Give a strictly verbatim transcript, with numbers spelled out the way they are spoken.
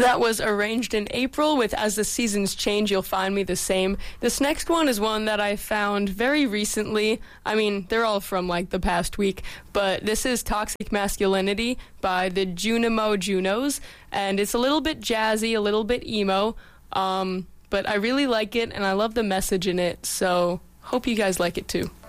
That was Arranged in April with As the Seasons Change, You'll Find Me the Same. This next one is one that I found very recently. I mean, they're all from like the past week, but this is Toxic Masculinity by the Junimo Junos, and it's a little bit jazzy, a little bit emo, um, but I really like it, and I love the message in it, so hope you guys like it too.